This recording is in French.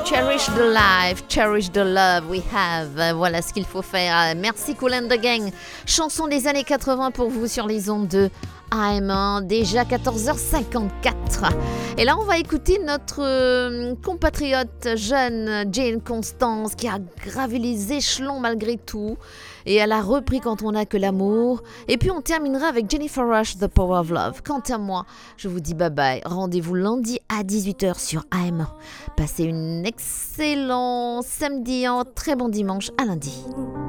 Cherish the life, cherish the love we have. Voilà ce qu'il faut faire. Merci Kool and the Gang. Chanson des années 80 pour vous sur les ondes de AM1. Déjà 14h54. Et là, on va écouter notre compatriote jeune Jane Constance qui a gravé les échelons malgré tout. Et elle a repris Quand on n'a que l'amour. Et puis on terminera avec Jennifer Rush, The Power of Love. Quant à moi, je vous dis bye bye. Rendez-vous lundi à 18h sur AM. Passez une excellente samedi, un très bon dimanche à lundi.